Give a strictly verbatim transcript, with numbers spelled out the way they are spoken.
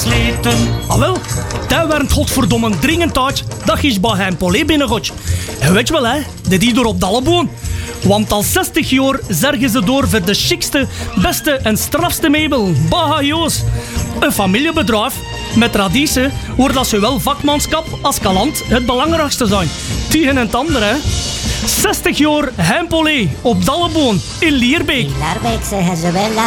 versleten. Ah wel, daar werd godverdomme dringend uit dat je bij Hempolé binnengooit. En weet je wel hè, dit hier door op Dalleboon. Want al zestig jaar zorgen ze door voor de chicste, beste en strafste meubel. Bah Joos. Een familiebedrijf met traditie, waar dat zowel vakmanschap als kalant het belangrijkste zijn. Tegen en het andere hè. zestig jaar Hempolé op Dalleboon in Lierbeek. In Larbeek zeggen ze wel